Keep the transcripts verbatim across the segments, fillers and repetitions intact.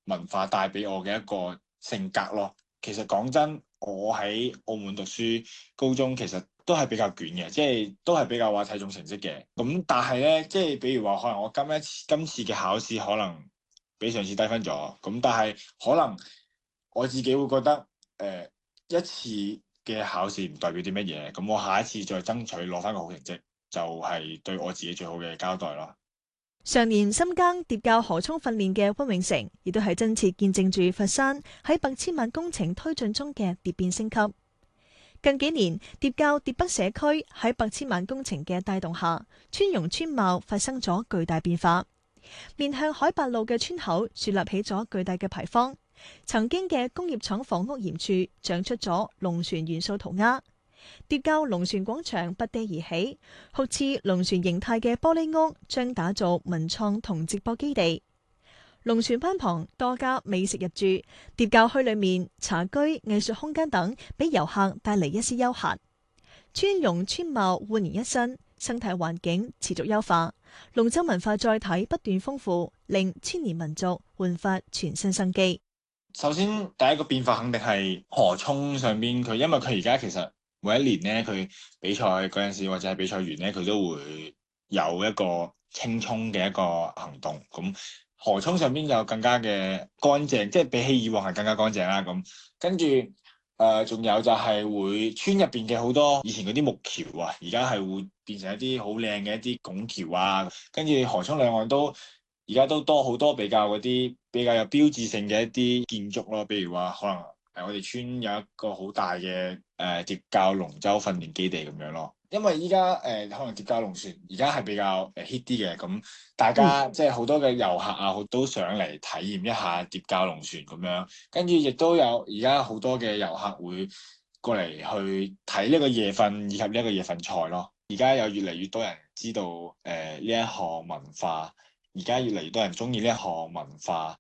文化帶俾我嘅一個性格咯。其實講真，我喺澳門讀書，高中其實都係比較卷嘅，即係都係比較話睇重成績嘅。咁但係咧，即係比如話，可能我今一次今次嘅考試可能比上次低分咗，咁但係可能我自己會覺得，誒、呃、一次嘅考試唔代表啲乜嘢，咁我下一次再爭取攞翻個好成績，就係、是、對我自己最好嘅交代咯。 常年深耕疊教河涌訓練嘅溫永成，亦都係真切見證住佛山喺百千萬工程推進中嘅蝶變升級。近幾年，疊教疊北社區喺百千萬工程嘅帶動下，村容村貌發生咗巨大變化。面向海八路嘅村口樹立起咗巨大嘅牌坊，曾經嘅工業廠房屋檐處長出咗龍船元素塗鴉。疊教龍船廣場拔地而起，好似龍船形態嘅玻璃屋將打造文創同直播基地。龍船灣旁多家美食入駐，疊教墟裏面茶居、藝術空間等，俾遊客帶嚟一絲休閒。村容村貌煥然一新，生態環境持續優化，龍舟文化載體不斷豐富，令千年民族煥發全新生機。 首先第一個變化肯定係河涌上邊佢，因為佢而家其實每一年咧，佢比賽嗰陣時或者係比賽完咧，佢都會有一個清沖嘅一個行動。咁河涌上邊就更加嘅乾淨，即係比起以往係更加乾淨啦。咁跟住誒，仲有就係會村入邊嘅好多以前嗰啲木橋啊，而家係會變成一啲好靚嘅一啲拱橋啊。跟住河涌兩岸都而家都多好多比較嗰啲比較有標誌性嘅一啲建築咯，比如話可能誒我哋村有一個好大嘅誒疊教龍舟訓練基地咁樣咯。因為依家誒可能疊教龍船而家係比較誒 hit 啲嘅，咁大家、嗯、即係好多嘅遊客啊，好都想嚟體驗一下疊教龍船咁樣。跟住亦都有而家好多嘅遊客會過嚟去睇呢個夜訓以及呢一個夜訓賽咯。而家有越嚟越多人知道誒呢一項文化。而家越嚟越多人中意呢一項文化。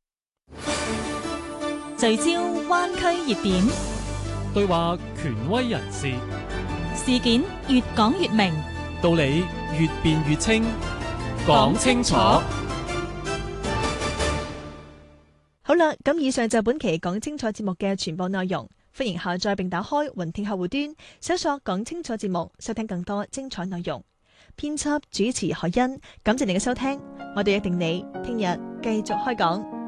聚焦灣區熱點， 對話權威人士， 事件越講越明， 道理越辯越清，講清楚。 好啦，咁以上就本期講清楚節目嘅全部內容。歡迎下載並打開雲聽客戶端，搜索講清楚節目，收聽更多精彩內容。編輯主持海欣，感謝你嘅收聽，我哋約定你聽日繼續開講。